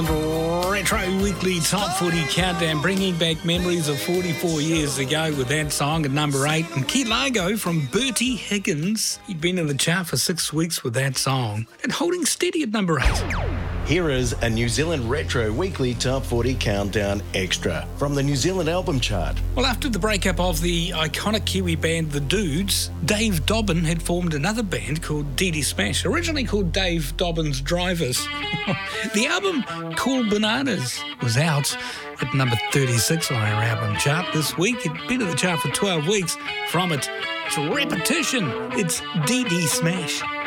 Retro Weekly Top 40 Countdown, bringing back memories of 44 years ago with that song at number 8. And Key Largo from Bertie Higgins. He'd been in the chart for 6 weeks with that song and holding steady at number 8. Here is a New Zealand Retro Weekly Top 40 Countdown Extra from the New Zealand Album Chart. Well, after the breakup of the iconic Kiwi band The Dudes, Dave Dobbin had formed another band called DD Smash, originally called Dave Dobbin's Drivers. The album Cool Bananas was out at number 36 on our album chart this week. It'd been in the chart for 12 weeks. From it, it's Repetition. It's DD Smash.